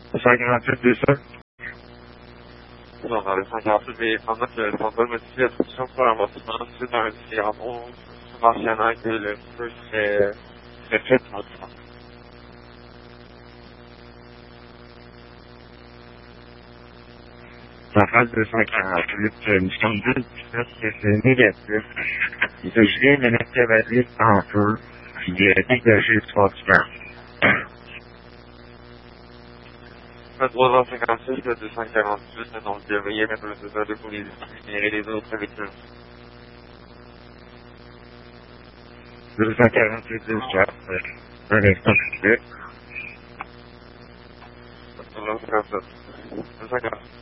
248 200. Non, dans le 148, mais en fait, le centre modifie la solution pour un bâtiment suite à un différent mentionnant que le feu serait fait dans le bâtiment. Ça fait 248, nous sommes 2 que c'est négatif. Je viens de mettre la valise en feu, puis dégager le transport. Le 356, le 248, donc veuillez mettre le désordre pour les discriminer les autres véhicules. 248 200. Un instant, s'il vous plaît. 257. 250.